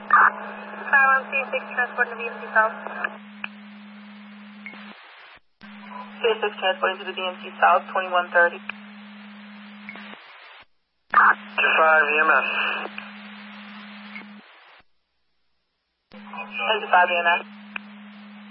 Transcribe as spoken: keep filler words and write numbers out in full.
five one C six transporting to D M C South. C six transporting to the D M C South, twenty-one thirty. five E M S. five E M S.